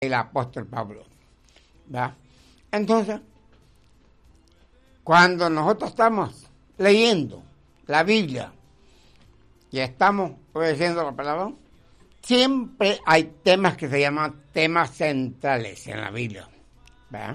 el apóstol Pablo, ¿verdad? Entonces, cuando nosotros estamos leyendo la Biblia y estamos obedeciendo la palabra, siempre hay temas que se llaman temas centrales en la Biblia, ¿verdad?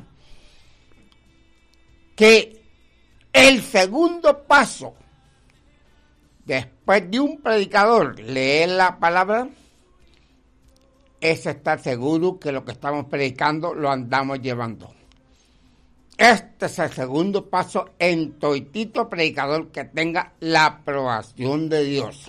Que el segundo paso, después de un predicador leer la palabra, es estar seguro que lo que estamos predicando lo andamos llevando. Este es el segundo paso en toitito predicador que tenga la aprobación de Dios.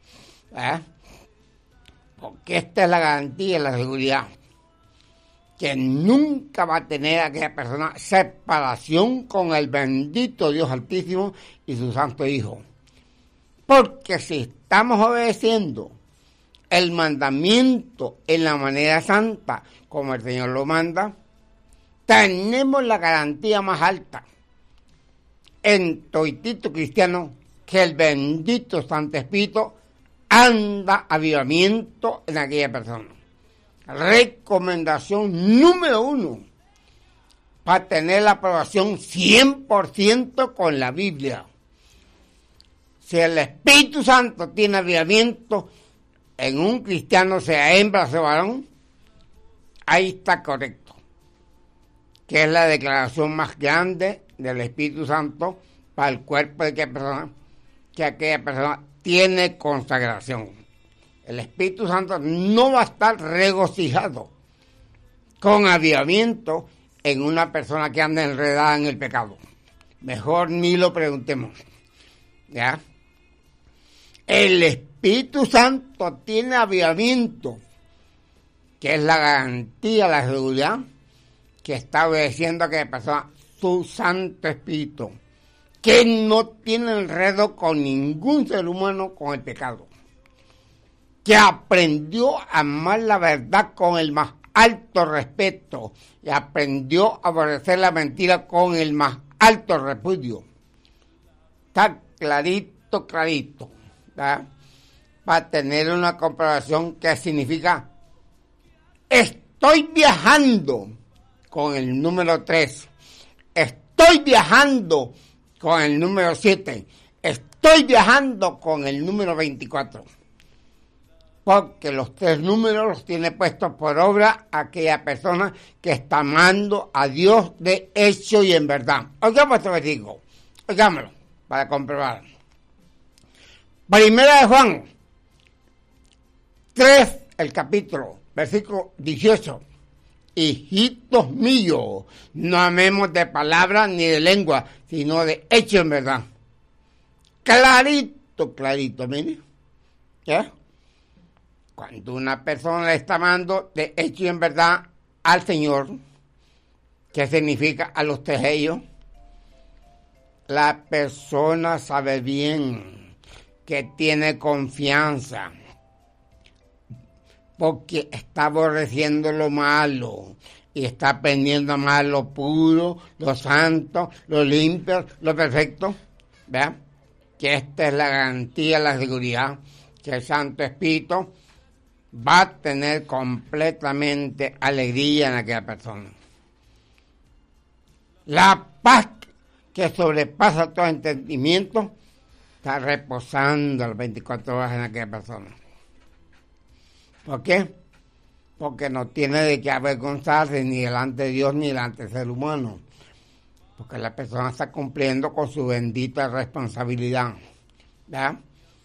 Porque esta es la garantía y la seguridad. Que nunca va a tener aquella persona separación con el bendito Dios Altísimo y su Santo Hijo. Porque si estamos obedeciendo el mandamiento en la manera santa, como el Señor lo manda, tenemos la garantía más alta en toitito cristiano que el bendito Santo Espíritu anda avivamiento en aquella persona. Recomendación número 1 para tener la aprobación 100% con la Biblia. Si el Espíritu Santo tiene avivamiento en un cristiano, sea hembra o varón, ahí está correcto. Que es la declaración más grande del Espíritu Santo para el cuerpo de aquella persona, que aquella persona tiene consagración. El Espíritu Santo no va a estar regocijado con avivamiento en una persona que anda enredada en el pecado. Mejor ni lo preguntemos. ¿Ya? El Espíritu Santo tiene avivamiento, que es la garantía, la seguridad, que está obedeciendo a aquella persona su Santo Espíritu, que no tiene enredo con ningún ser humano con el pecado, que aprendió a amar la verdad con el más alto respeto y aprendió a aborrecer la mentira con el más alto repudio. Está clarito, clarito, ¿verdad? Para tener una comprobación que significa estoy viajando con el número 3, estoy viajando con el número 7, estoy viajando con el número 24. Porque los 3 números los tiene puestos por obra aquella persona que está amando a Dios de hecho y en verdad. Oigamos este versículo, oigámoslo para comprobar. Primera de Juan 3, el capítulo, versículo 18. Hijitos míos, no amemos de palabra ni de lengua, sino de hecho en verdad. Clarito, clarito, mire. ¿Ya? Cuando una persona le está amando de hecho en verdad al Señor, ¿qué significa a los 3 ellos? La persona sabe bien que tiene confianza, porque está aborreciendo lo malo y está aprendiendo a amar lo puro, lo santo, lo limpio, lo perfecto. ¿Vean? Que esta es la garantía, la seguridad, que el Santo Espíritu va a tener completamente alegría en aquella persona. La paz que sobrepasa todo entendimiento está reposando las 24 horas en aquella persona. ¿Por qué? Porque no tiene de qué avergonzarse ni delante de Dios ni delante del ser humano. Porque la persona está cumpliendo con su bendita responsabilidad. ¿Verdad?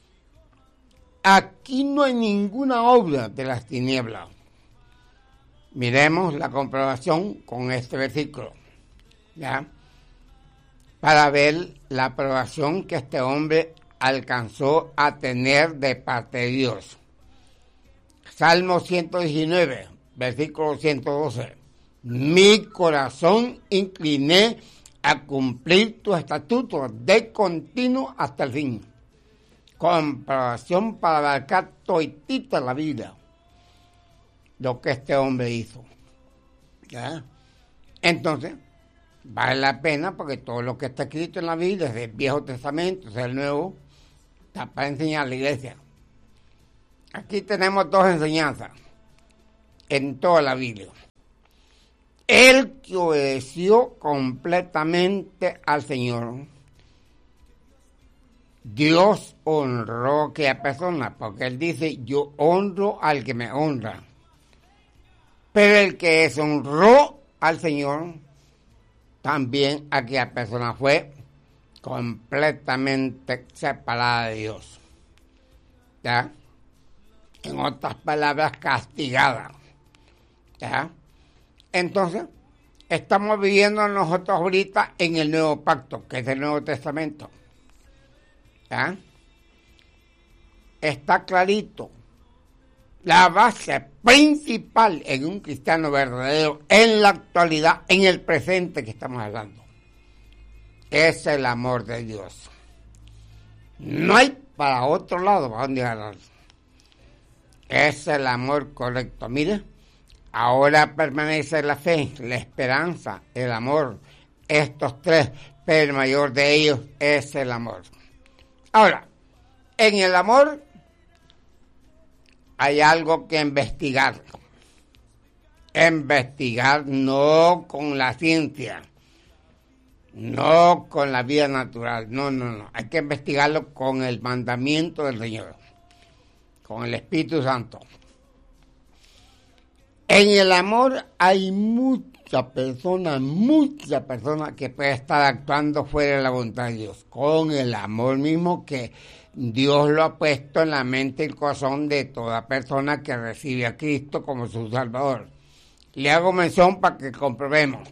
Aquí no hay ninguna obra de las tinieblas. Miremos la comprobación con este versículo, ¿ya? Para ver la aprobación que este hombre alcanzó a tener de parte de Dios. Salmo 119, versículo 112. Mi corazón incliné a cumplir tus estatutos de continuo hasta el fin. Comprobación para abarcar toitita la vida, lo que este hombre hizo. ¿Ya? Entonces, vale la pena porque todo lo que está escrito en la Biblia, desde el Viejo Testamento, desde el Nuevo, está para enseñar a la iglesia. Aquí tenemos 2 enseñanzas. en toda la Biblia. El que obedeció completamente al Señor, Dios honró a aquella persona, porque Él dice, yo honro al que me honra. Pero el que deshonró al Señor, también aquella persona fue completamente separada de Dios. ¿Ya? En otras palabras, castigada. ¿Ya? Entonces, estamos viviendo nosotros ahorita en el Nuevo Pacto, que es el Nuevo Testamento. ¿Ya? Está clarito. La base principal en un cristiano verdadero, en la actualidad, en el presente que estamos hablando, es el amor de Dios. No hay para otro lado para dónde agarrar. Es el amor correcto. Mire, ahora permanece la fe, la esperanza, el amor. Estos tres, pero el mayor de ellos es el amor. Ahora, en el amor hay algo que investigar. Investigar no con la ciencia, no con la vida natural, no. Hay que investigarlo con el mandamiento del Señor, con el Espíritu Santo. En el amor hay muchas personas que pueden estar actuando fuera de la voluntad de Dios, con el amor mismo que Dios lo ha puesto en la mente y el corazón de toda persona que recibe a Cristo como su Salvador. Le hago mención para que comprobemos.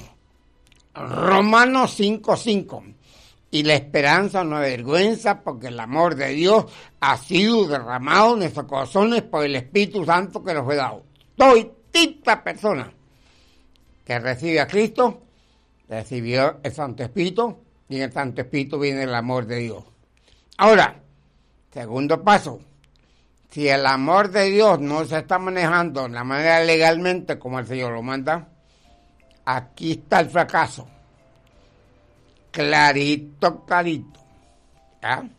Romanos 5:5. Y la esperanza no avergüenza, porque el amor de Dios ha sido derramado en nuestros corazones por el Espíritu Santo que nos fue dado. Toda persona que recibe a Cristo recibió el Santo Espíritu, y en el Santo Espíritu viene el amor de Dios. Ahora, segundo paso, si el amor de Dios no se está manejando de la manera legalmente como el Señor lo manda, aquí está el fracaso. Clarito. ¿Ya?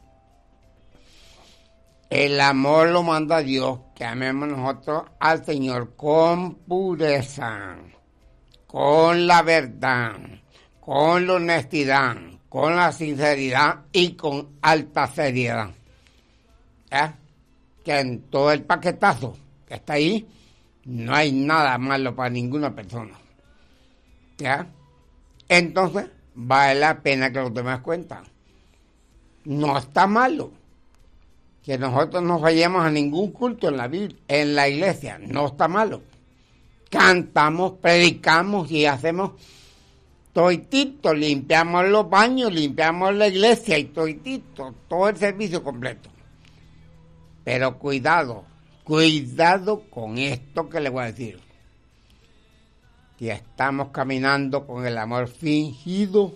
El amor lo manda Dios, que amemos nosotros al Señor con pureza, con la verdad, con la honestidad, con la sinceridad y con alta seriedad. ¿Ya? Que en todo el paquetazo que está ahí, no hay nada malo para ninguna persona. ¿Ya? Entonces, vale la pena que lo tomes cuenta. No está malo que nosotros no fallemos a ningún culto en la iglesia. No está malo. Cantamos, predicamos y hacemos toitito, limpiamos los baños, limpiamos la iglesia y toitito, todo el servicio completo. Pero cuidado con esto que le voy a decir. Si estamos caminando con el amor fingido,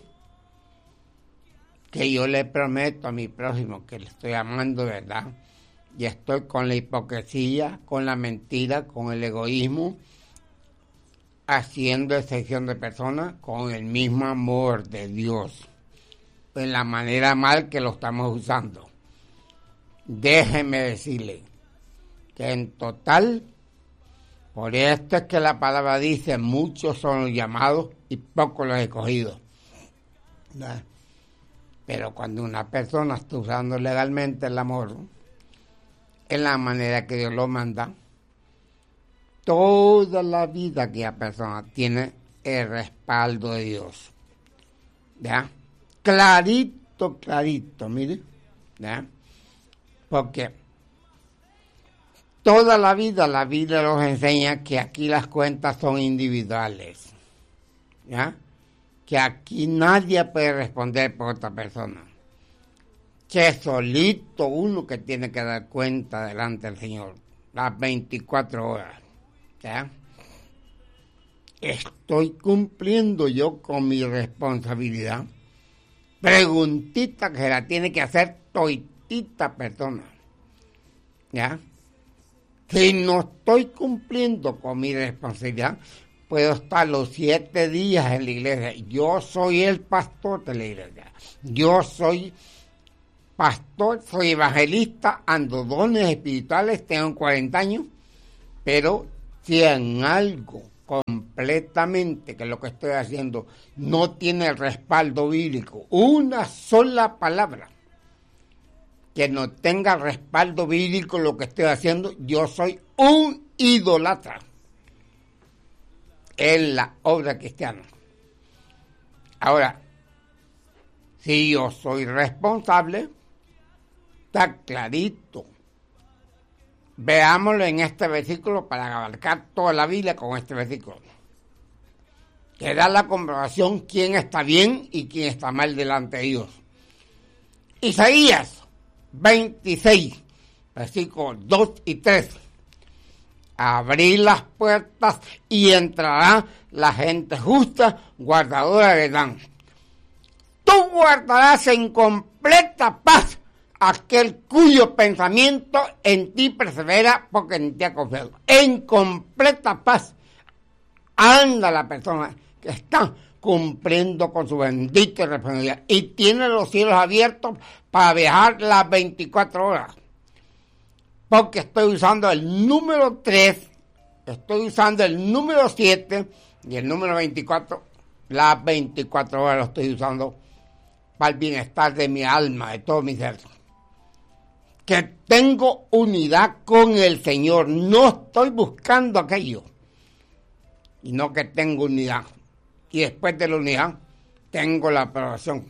que yo le prometo a mi prójimo que le estoy amando, ¿verdad? Y estoy con la hipocresía, con la mentira, con el egoísmo, haciendo excepción de personas con el mismo amor de Dios, en la manera mal que lo estamos usando. Déjeme decirle que en total, por esto es que la palabra dice, muchos son los llamados y pocos los escogidos. ¿No? Pero cuando una persona está usando legalmente el amor, en la manera que Dios lo manda, toda la vida que la persona tiene el respaldo de Dios. ¿Ya? Clarito, mire. ¿Ya? Porque toda la vida nos enseña que aquí las cuentas son individuales. ¿Ya? Que aquí nadie puede responder por otra persona. Que es solito uno que tiene que dar cuenta delante del Señor las 24 horas. ¿Ya? ¿Estoy cumpliendo yo con mi responsabilidad? Preguntita que se la tiene que hacer toitita persona. ¿Ya? Si no estoy cumpliendo con mi responsabilidad, puedo estar los 7 días en la iglesia. Yo soy el pastor de la iglesia. Yo soy pastor, soy evangelista, ando dones espirituales, tengo 40 años, pero Si en algo completamente que lo que estoy haciendo no tiene respaldo bíblico, una sola palabra que no tenga respaldo bíblico lo que estoy haciendo, yo soy un idólatra en la obra cristiana. Ahora, si yo soy responsable, está clarito. Veámoslo en este versículo para abarcar toda la Biblia con este versículo. Que da la comprobación quién está bien y quién está mal delante de Dios. Isaías 26, versículos 2 y 3. Abrí las puertas y entrará la gente justa, guardadora de verdad. Tú guardarás en completa paz aquel cuyo pensamiento en ti persevera porque en ti ha confiado. En completa paz anda la persona que está cumpliendo con su bendita responsabilidad y tiene los cielos abiertos para viajar las 24 horas. Porque estoy usando el número 3, estoy usando el número 7 y el número 24, las 24 horas lo estoy usando para el bienestar de mi alma, de todo mi ser. Que tengo unidad con el Señor, no estoy buscando aquello, sino que tengo unidad. Y después de la unidad, tengo la aprobación.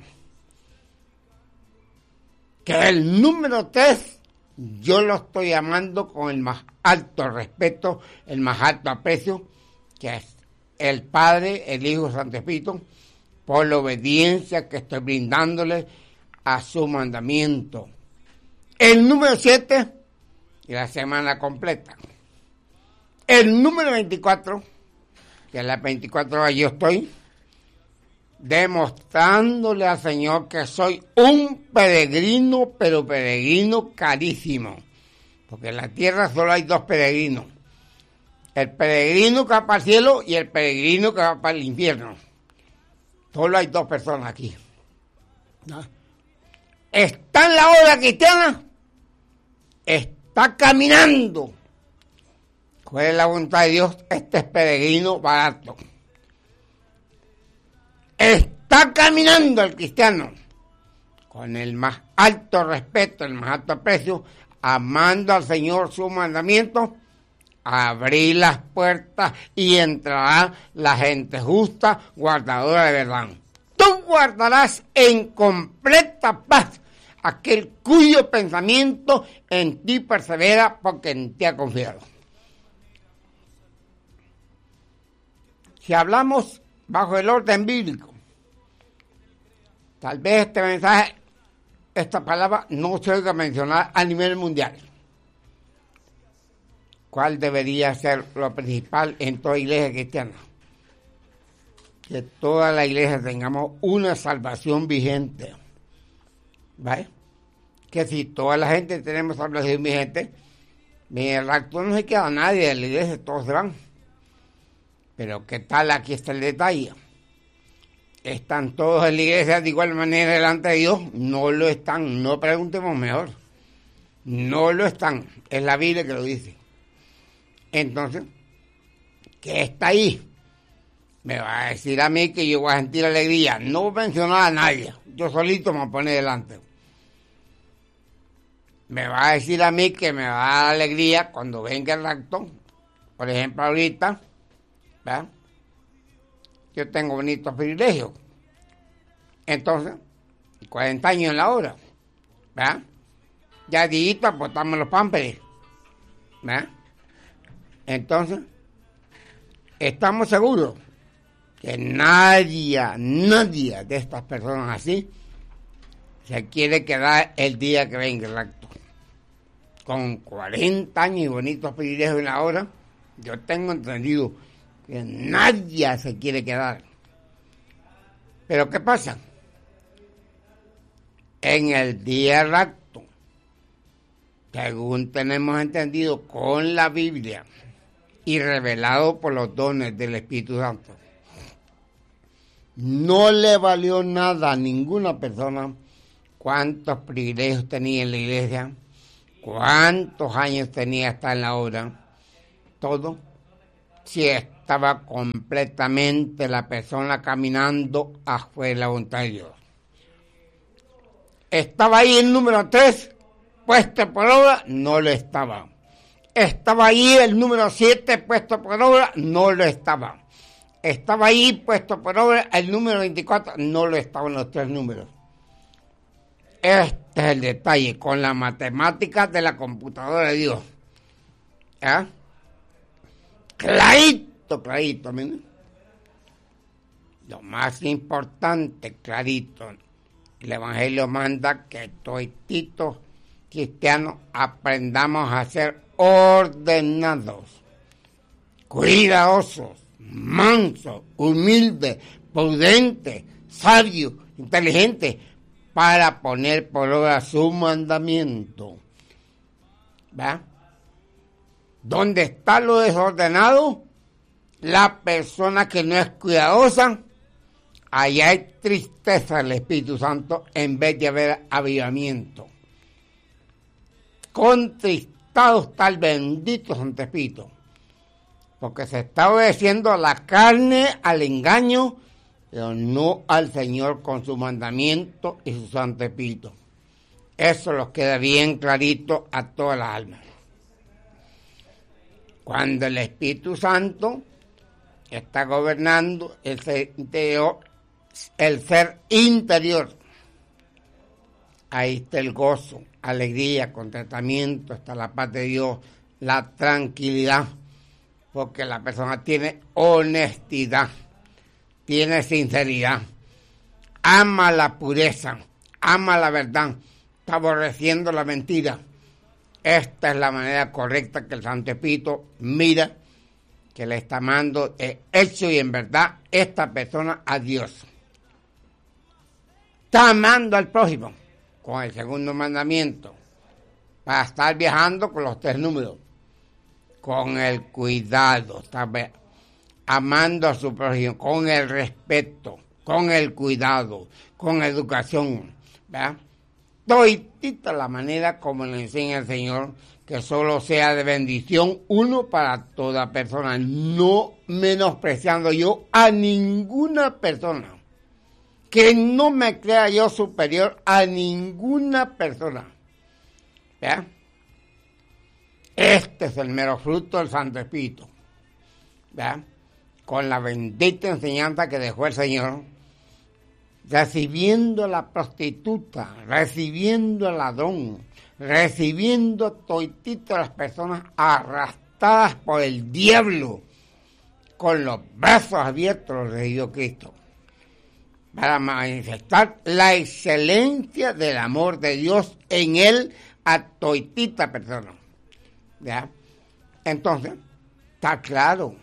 Que el número 3, yo lo estoy llamando con el más alto respeto, el más alto aprecio, que es el Padre, el Hijo, el Santo Espíritu, por la obediencia que estoy brindándole a su mandamiento. El número 7, y la semana completa. El número 24, que en las 24 horas yo estoy demostrándole al Señor que soy un peregrino, pero peregrino carísimo. Porque en la tierra solo hay dos peregrinos. El peregrino que va para el cielo y el peregrino que va para el infierno. Solo hay dos personas aquí. ¿No? Está en la obra cristiana, está caminando. ¿Cuál es la voluntad de Dios? Este es peregrino barato. Está caminando el cristiano con el más alto respeto, el más alto aprecio, amando al Señor su mandamiento. Abrí las puertas y entrará la gente justa, guardadora de verdad. Tú guardarás en completa paz aquel cuyo pensamiento en ti persevera porque en ti ha confiado. Si hablamos bajo el orden bíblico, tal vez este mensaje, esta palabra no se oiga mencionar a nivel mundial. ¿Cuál debería ser lo principal en toda iglesia cristiana? Que toda la iglesia tengamos una salvación vigente. ¿Vale? Que si toda la gente tenemos salvación vigente, en el rapto no se queda nadie de la iglesia, todos se van. Pero ¿qué tal? Aquí está el detalle. ¿Están todos en la iglesia de igual manera delante de Dios? No lo están, no preguntemos mejor. No lo están, es la Biblia que lo dice. Entonces, ¿qué está ahí? Me va a decir a mí que yo voy a sentir alegría. No voy a mencionar a nadie. Yo solito me voy a poner delante. Me va a decir a mí que me va a dar alegría cuando venga el rapto. Por ejemplo, ahorita, ¿verdad? Yo tengo bonitos privilegios. Entonces, 40 años en la obra, ¿verdad? Ya dijiste, aportamos los pampers, ¿verdad? Entonces, estamos seguros que nadie de estas personas así se quiere quedar el día que venga el acto. Con 40 años y bonitos privilegios en la obra, yo tengo entendido que nadie se quiere quedar. Pero ¿qué pasa? En el día del acto, según tenemos entendido con la Biblia y revelado por los dones del Espíritu Santo, no le valió nada a ninguna persona cuántos privilegios tenía en la iglesia, cuántos años tenía hasta en la obra, todo, si estaba completamente la persona caminando afuera de la voluntad de Dios. ¿Estaba ahí el número 3 puesto por obra? No lo estaba. ¿Estaba ahí el número 7 puesto por obra? No lo estaba. ¿Estaba ahí puesto por obra el número 24? No lo estaban los 3 números. Este es el detalle con la matemática de la computadora de Dios. ¿Ah? Clarito, ¿me? Lo más importante, clarito. El Evangelio manda que todos cristianos aprendamos a ser ordenados, cuidadosos, mansos, humildes, prudentes, sabios, inteligentes, para poner por obra su mandamiento. ¿Va? ¿Dónde está lo desordenado? La persona que no es cuidadosa, allá hay tristeza del Espíritu Santo en vez de haber avivamiento. Contristado está el bendito Santo Espíritu, porque se está obedeciendo a la carne, al engaño, pero no al Señor con su mandamiento y su Santo Espíritu. Eso nos queda bien clarito a todas las almas. Cuando el Espíritu Santo está gobernando el ser interior, ahí está el gozo, alegría, contentamiento, está la paz de Dios, la tranquilidad, porque la persona tiene honestidad, tiene sinceridad, ama la pureza, ama la verdad, está aborreciendo la mentira. Esta es la manera correcta que el Santo Espíritu mira, que le está amando de hecho y en verdad esta persona a Dios. Está amando al prójimo con el segundo mandamiento, para estar viajando con los 3 números, con el cuidado, está amando a su prójimo, con el respeto, con el cuidado, con educación, ¿verdad? Toditita la manera como le enseña el Señor, que solo sea de bendición uno para toda persona, no menospreciando yo a ninguna persona, que no me crea yo superior a ninguna persona. ¿Ya? Este es el mero fruto del Santo Espíritu. ¿Ya? Con la bendita enseñanza que dejó el Señor, recibiendo a la prostituta, recibiendo al ladrón, recibiendo todas las personas arrastradas por el diablo, con los brazos abiertos los recibió Cristo, para manifestar la excelencia del amor de Dios en él a toitita persona. ¿Ya? Entonces, está claro.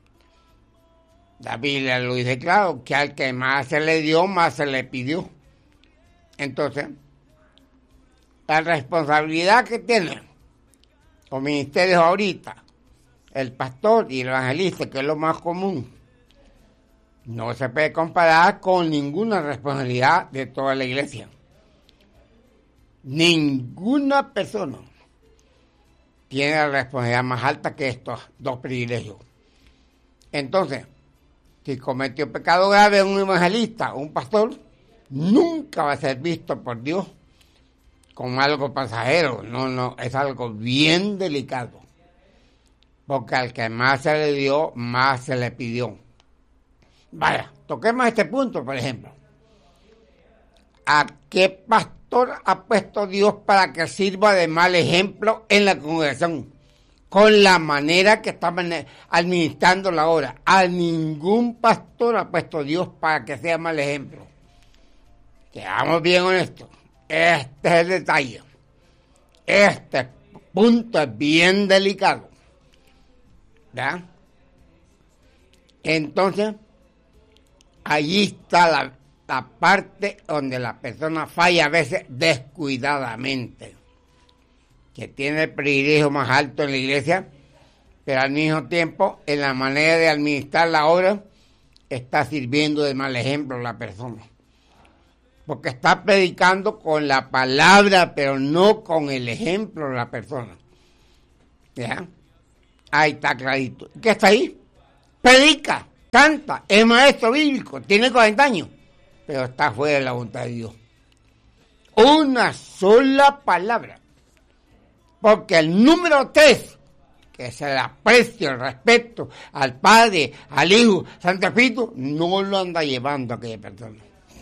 La Biblia lo dice claro, que al que más se le dio, más se le pidió. Entonces, la responsabilidad que tiene los ministerios ahorita, el pastor y el evangelista, que es lo más común, no se puede comparar con ninguna responsabilidad de toda la iglesia. Ninguna persona tiene la responsabilidad más alta que estos 2 privilegios. Entonces, si cometió pecado grave un evangelista o un pastor, nunca va a ser visto por Dios como algo pasajero. No, es algo bien delicado. Porque al que más se le dio, más se le pidió. Vaya, toquemos este punto, por ejemplo. ¿A qué pastor ha puesto Dios para que sirva de mal ejemplo en la congregación? Con la manera que está administrando la obra. A ningún pastor ha puesto Dios para que sea mal ejemplo. Seamos bien honestos. Este es el detalle. Este punto es bien delicado. ¿Ya? Entonces, allí está la parte donde la persona falla a veces descuidadamente, que tiene el privilegio más alto en la iglesia, pero al mismo tiempo, en la manera de administrar la obra, está sirviendo de mal ejemplo a la persona. Porque está predicando con la palabra, pero no con el ejemplo de la persona. ¿Ya? Ahí está clarito. ¿Qué está ahí? predica, canta, es maestro bíblico, tiene 40 años, pero está fuera de la voluntad de Dios. Una sola palabra. Porque el número 3, que es el aprecio, el respeto al Padre, al Hijo, Santo Espíritu, no lo anda llevando a aquella persona.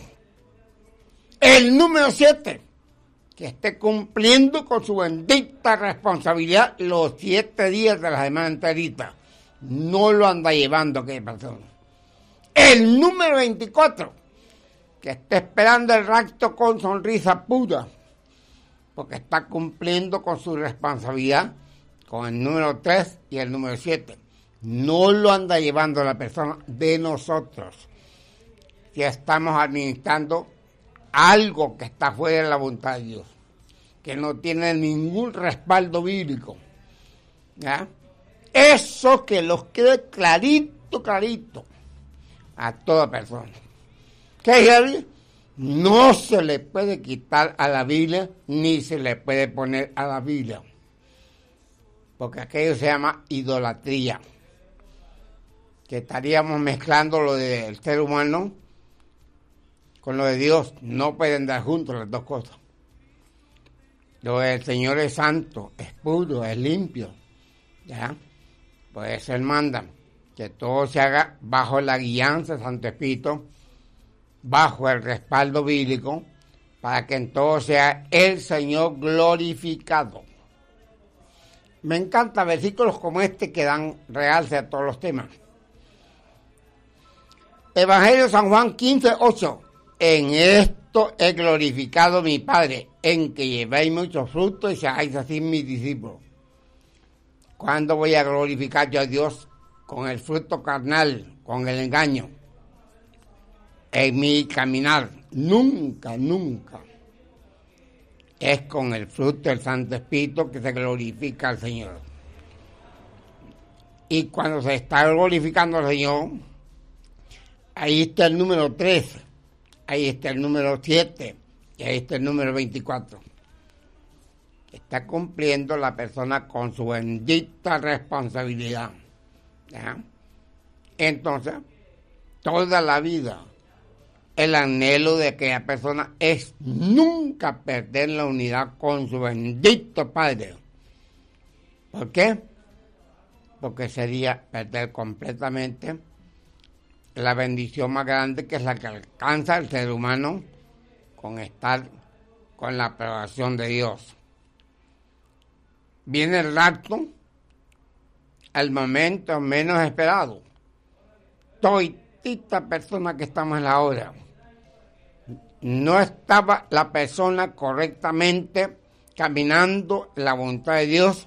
El número 7, que esté cumpliendo con su bendita responsabilidad los 7 días de la semana enterita, no lo anda llevando a aquella persona. El número 24, que esté esperando el rapto con sonrisa pura, porque está cumpliendo con su responsabilidad con el número 3 y el número 7. No lo anda llevando la persona de nosotros, que estamos administrando algo que está fuera de la voluntad de Dios, que no tiene ningún respaldo bíblico. ¿Ya? Eso que los quede clarito, clarito a toda persona. ¿Qué es la Biblia? No se le puede quitar a la Biblia, ni se le puede poner a la Biblia, porque aquello se llama idolatría, que estaríamos mezclando lo del ser humano con lo de Dios. No pueden dar juntos las dos cosas. Lo del Señor es santo, es puro, es limpio, ¿ya? Pues Él manda que todo se haga bajo la guianza del Santo Espíritu, bajo el respaldo bíblico, para que en todo sea el Señor glorificado. Me encantan versículos como este que dan realce a todos los temas. Evangelio de San Juan 15:8. En esto he glorificado a mi Padre, en que llevéis muchos frutos y seáis así mis discípulos. ¿Cuándo voy a glorificar yo a Dios? Con el fruto carnal, con el engaño. En mi caminar, nunca, nunca. Es con el fruto del Santo Espíritu que se glorifica al Señor. Y cuando se está glorificando al Señor, ahí está el número 3, ahí está el número 7, y ahí está el número 24. Está cumpliendo la persona con su bendita responsabilidad. ¿Ya? Entonces, toda la vida, el anhelo de aquella persona es nunca perder la unidad con su bendito Padre. ¿Por qué? Porque sería perder completamente la bendición más grande, que es la que alcanza el ser humano con estar con la aprobación de Dios. Viene el rapto, al momento menos esperado. Toitita persona que estamos en la hora. No estaba la persona correctamente caminando en la voluntad de Dios.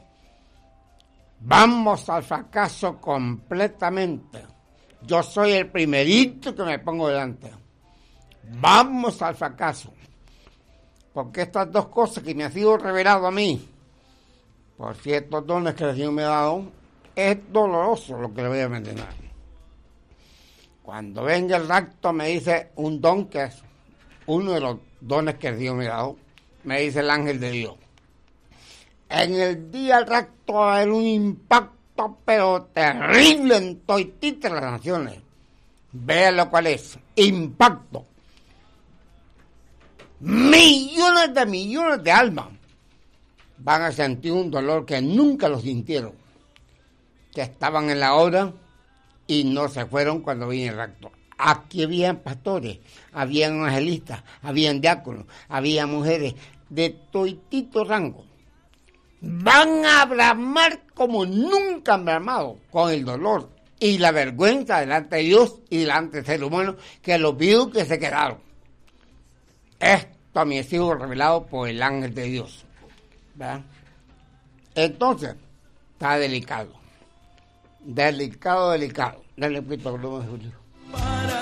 Vamos al fracaso completamente. Yo soy el primerito que me pongo delante. Vamos al fracaso. Porque estas dos cosas que me ha sido revelado a mí, por ciertos dones que el Señor me ha dado, es doloroso lo que le voy a mencionar. Cuando venga el rapto, me dice un don que es uno de los dones que el Señor me ha dado, me dice el ángel de Dios. En el día del rapto va a haber un impacto, pero terrible en todas las naciones. Vean lo cual es, impacto. Millones de almas van a sentir un dolor que nunca lo sintieron, que estaban en la hora y no se fueron cuando vino el rapto. Aquí habían pastores, habían evangelistas, habían diáconos, había mujeres de toitito rango. Van a bramar como nunca han bramado, con el dolor y la vergüenza delante de Dios y delante del ser humano, que los vio que se quedaron. Esto a mí ha sido revelado por el ángel de Dios, ¿verdad? Entonces, está delicado. Delicado. Dale, Pito, Julio.